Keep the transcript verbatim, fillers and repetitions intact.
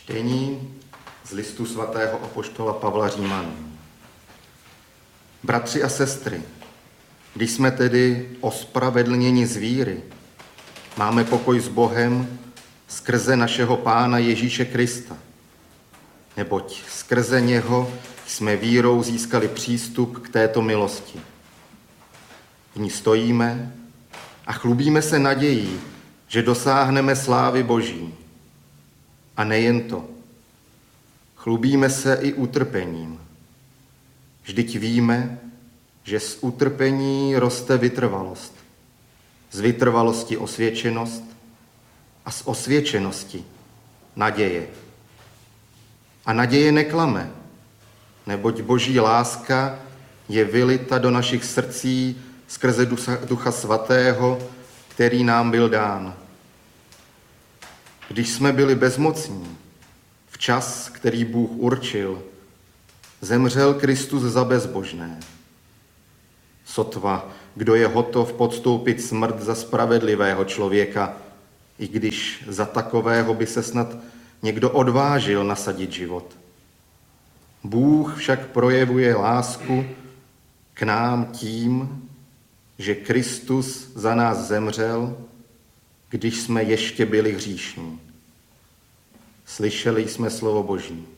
Čtení z listu svatého apoštola Pavla Římanům. Bratři a sestry, když jsme tedy ospravedlněni z víry, máme pokoj s Bohem skrze našeho Pána Ježíše Krista. Neboť skrze něho jsme vírou získali přístup k této milosti. V ní stojíme a chlubíme se nadějí, že dosáhneme slávy Boží. A nejen to. Chlubíme se i utrpením. Vždyť víme, že z utrpení roste vytrvalost, z vytrvalosti osvědčenost a z osvědčenosti naděje. A naděje neklame, neboť Boží láska je vylita do našich srdcí skrze Ducha Svatého, který nám byl dán. Když jsme byli bezmocní, v čas, který Bůh určil, zemřel Kristus za bezbožné. Sotva, kdo je hotov podstoupit smrt za spravedlivého člověka, i když za takového by se snad někdo odvážil nasadit život. Bůh však projevuje lásku k nám tím, že Kristus za nás zemřel, když jsme ještě byli hříšní. Slyšeli jsme slovo Boží.